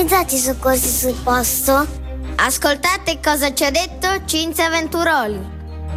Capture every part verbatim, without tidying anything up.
organizzati i soccorsi sul posto? Ascoltate cosa ci ha detto Cinzia Venturoli.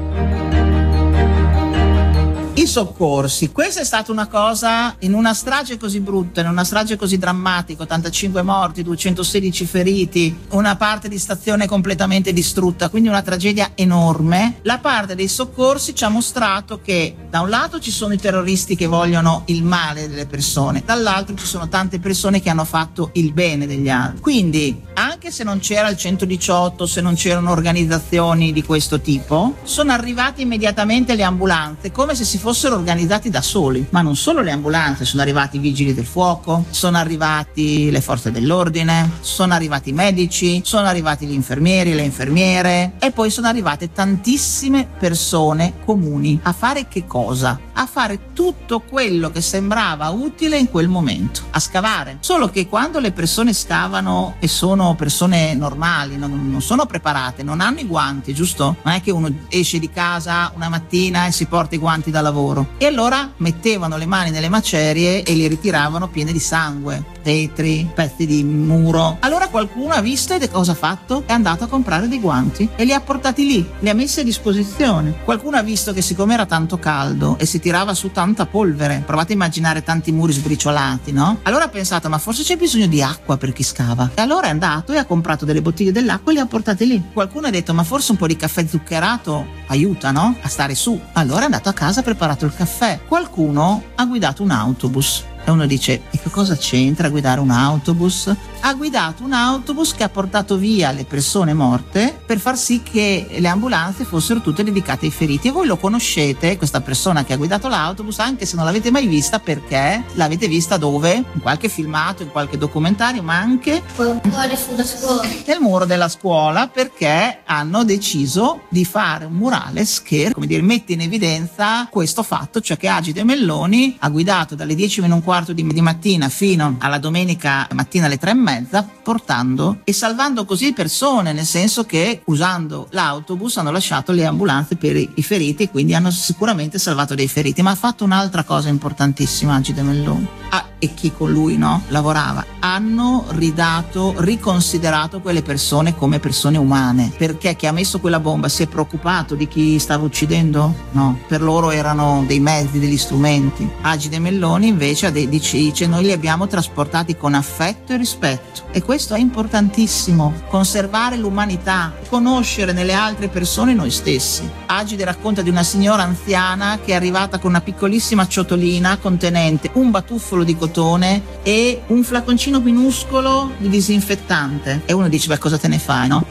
I soccorsi, questa è stata una cosa, in una strage così brutta, in una strage così drammatica, ottantacinque morti, duecentosedici feriti, una parte di stazione completamente distrutta, quindi una tragedia enorme. La parte dei soccorsi ci ha mostrato che da un lato ci sono i terroristi che vogliono il male delle persone, dall'altro ci sono tante persone che hanno fatto il bene degli altri. Quindi anche se non c'era il centodiciotto, se non c'erano organizzazioni di questo tipo, sono arrivate immediatamente le ambulanze come se si fossero organizzati da soli. Ma non solo le ambulanze, sono arrivati i vigili del fuoco, sono arrivati le forze dell'ordine, sono arrivati i medici, sono arrivati gli infermieri, le infermiere e poi sono arrivate tantissime persone comuni. A fare che cosa? A fare tutto quello che sembrava utile in quel momento, a scavare. Solo che quando le persone scavano e sono persone normali, non, non sono preparate, non hanno i guanti, giusto? Non è che uno esce di casa una mattina e si porta i guanti da lavoro. E allora mettevano le mani nelle macerie e li ritiravano piene di sangue, vetri, pezzi di muro. Allora qualcuno ha visto ed cosa ha fatto? È andato a comprare dei guanti e li ha portati lì, li ha messi a disposizione. Qualcuno ha visto che siccome era tanto caldo e si tirava su tanta polvere, provate a immaginare tanti muri sbriciolati, no? Allora ha pensato, ma forse c'è bisogno di acqua per chi scava. E allora è andato e ha comprato delle bottiglie dell'acqua e le ha portate lì. Qualcuno ha detto, ma forse un po' di caffè zuccherato aiuta, no? A stare su. Allora è andato a casa, ha preparato il caffè. Qualcuno ha guidato un autobus. E uno dice, e che cosa c'entra guidare un autobus? Ha guidato un autobus che ha portato via le persone morte per far sì che le ambulanze fossero tutte dedicate ai feriti. E voi lo conoscete, questa persona che ha guidato l'autobus, anche se non l'avete mai vista, perché l'avete vista dove? In qualche filmato, in qualche documentario, ma anche nel muro della scuola, perché hanno deciso di fare un murales che, come dire, mette in evidenza questo fatto, cioè che Agide Melloni ha guidato dalle dieci meno un quarto di, di mattina fino alla domenica mattina alle tre e mezza, portando e salvando così persone, nel senso che usando l'autobus hanno lasciato le ambulanze per i, i feriti e quindi hanno sicuramente salvato dei feriti. Ma ha fatto un'altra cosa importantissima Agide Melloni, ah, e chi con lui no lavorava, hanno ridato, riconsiderato quelle persone come persone umane, perché chi ha messo quella bomba si è preoccupato di chi stava uccidendo? No, per loro erano dei mezzi, degli strumenti. Agide Melloni invece dice, noi li abbiamo trasportati con affetto e rispetto, e questo è importantissimo, conservare l'umanità, conoscere nelle altre persone noi stessi. Agide racconta di una signora anziana che è arrivata con una piccolissima ciotolina contenente un batuffolo di cotone e un flaconcino minuscolo di disinfettante, e uno dice, beh, cosa te ne fai, no?